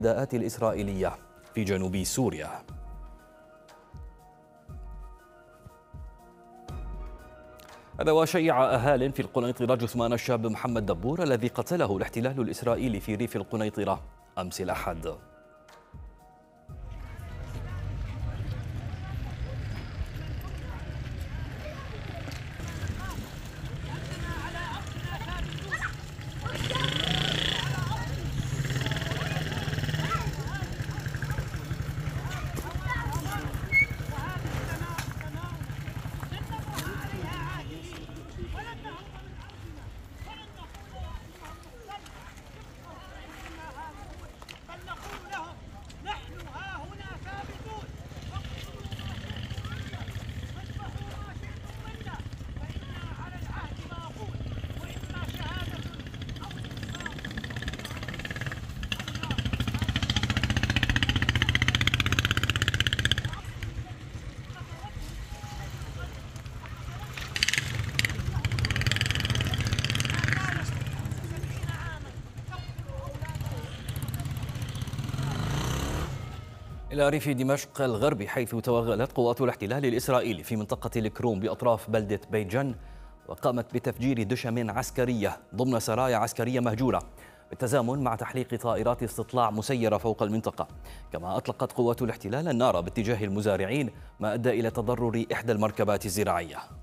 العداءات الإسرائيلية في جنوب سوريا. هذا وشيع أهال في القنيطرة جثمان الشاب محمد دبور الذي قتله الاحتلال الإسرائيلي في ريف القنيطرة أمس الأحد. إلى ريف دمشق الغربي، حيث توغلت قوات الاحتلال الإسرائيلي في منطقة الكروم بأطراف بلدة بيت جن، وقامت بتفجير دشم عسكرية ضمن سرايا عسكرية مهجورة بالتزامن مع تحليق طائرات استطلاع مسيرة فوق المنطقة. كما أطلقت قوات الاحتلال النار باتجاه المزارعين، ما أدى إلى تضرر إحدى المركبات الزراعية.